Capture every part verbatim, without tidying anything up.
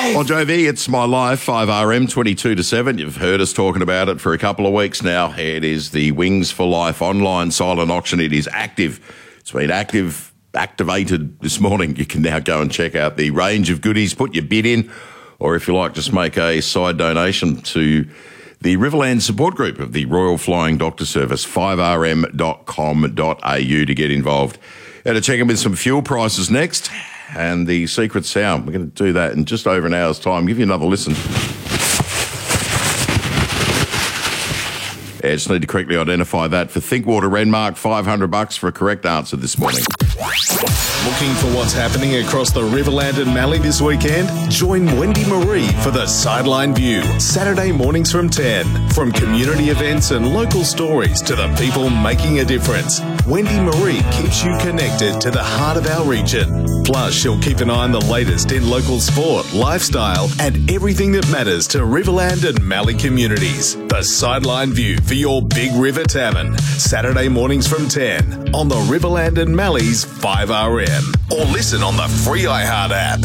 Well, J V, it's My Life, five R M, twenty-two to seven. You've heard us talking about it for a couple of weeks now. It is the Wings for Life online silent auction. It is active. It's been active, activated this morning. You can now go and check out the range of goodies, put your bid in, or if you like, just make a side donation to the Riverland support group of the Royal Flying Doctor Service, five r m dot com dot a u to get involved. And to check in with some fuel prices next and the secret sound. We're going to do that in just over an hour's time. Give you another listen. Yeah, just need to correctly identify that. For Thinkwater Renmark, five hundred bucks for a correct answer this morning. Looking for what's happening across the Riverland and Mallee this weekend? Join Wendy Marie for the Sideline View, Saturday mornings from ten. From community events and local stories to the people making a difference, Wendy Marie keeps you connected to the heart of our region. Plus, she'll keep an eye on the latest in local sport, lifestyle, and everything that matters to Riverland and Mallee communities. The Sideline View for your Big River Tavern, Saturday mornings from ten on the Riverland and Mallee's five R M. Or listen on the free iHeart app.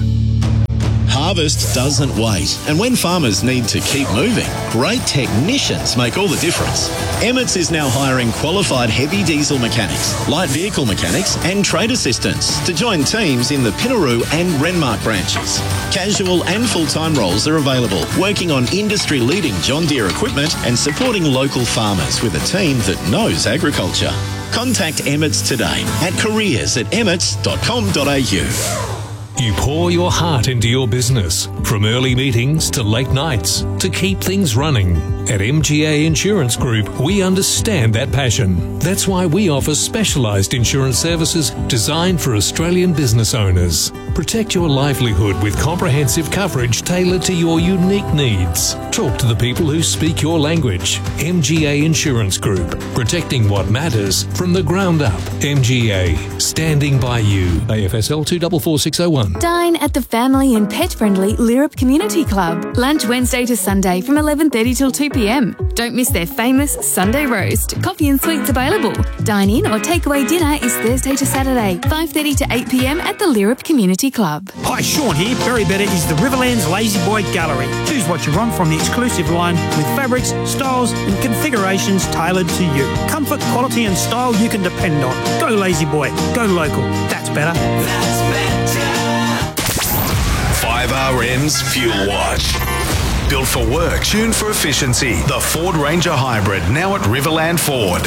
Harvest doesn't wait, and when farmers need to keep moving, great technicians make all the difference. Emmets is now hiring qualified heavy diesel mechanics, light vehicle mechanics and trade assistants to join teams in the Pinaroo and Renmark branches. Casual and full-time roles are available, working on industry-leading John Deere equipment and supporting local farmers with a team that knows agriculture. Contact Emmets today at careers at emmets dot com dot a u. You pour your heart into your business, from early meetings to late nights, to keep things running. At M G A Insurance Group, we understand that passion. That's why we offer specialised insurance services designed for Australian business owners. Protect your livelihood with comprehensive coverage tailored to your unique needs. Talk to the people who speak your language. M G A Insurance Group, protecting what matters from the ground up. M G A, standing by you. A F S L two four four six oh one. Dine at the family and pet-friendly Lyrup Community Club. Lunch Wednesday to Sunday from eleven thirty till two p m. Don't miss their famous Sunday roast. Coffee and sweets available. Dine in or takeaway dinner is Thursday to Saturday, five thirty to eight p m at the Lyrup Community Club. Hi, Sean here. Very Better is the Riverland's Lazy Boy Gallery. Choose what you want from the exclusive line with fabrics, styles and configurations tailored to you. Comfort, quality and style you can depend on. Go Lazy Boy. Go local. That's better. That's better. five R M's Fuel Watch. Built for work, tuned for efficiency. The Ford Ranger Hybrid, now at Riverland Ford.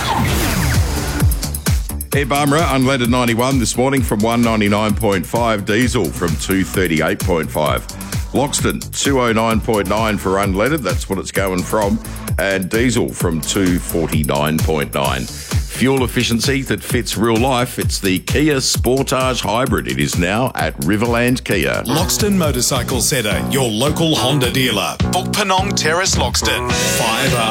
Air Barmera, unleaded ninety-one this morning from one ninety-nine point five, diesel from two thirty-eight point five. Loxton, two oh nine point nine for unleaded, that's what it's going from, and diesel from two forty-nine point nine. Fuel efficiency that fits real life. It's the Kia Sportage Hybrid. It is now at Riverland Kia. Loxton Motorcycle Centre, your local Honda dealer. Book Penong Terrace, Loxton. five